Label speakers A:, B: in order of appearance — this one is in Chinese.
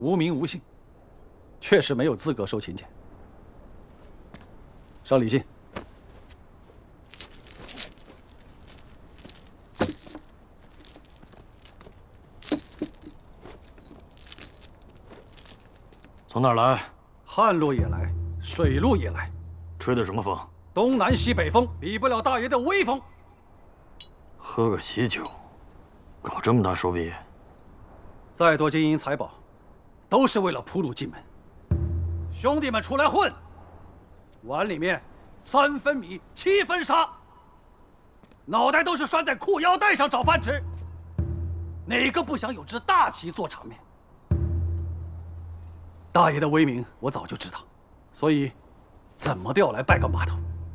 A: 无名无姓，确实没有资格收请柬。上礼信。
B: 从哪儿来？
A: 旱路也来，水路也来，
B: 吹的什么风？
A: 东南西北风，比不了大爷的威风。
B: 喝个喜酒，搞这么大手笔？
A: 再多金银财宝，都是为了铺路进门。兄弟们出来混，碗里面3分米7分沙，脑袋都是拴在裤腰带上找饭吃。哪个不想有只大旗做场面？大爷的威名我早就知道，所以怎么都要来拜个码头。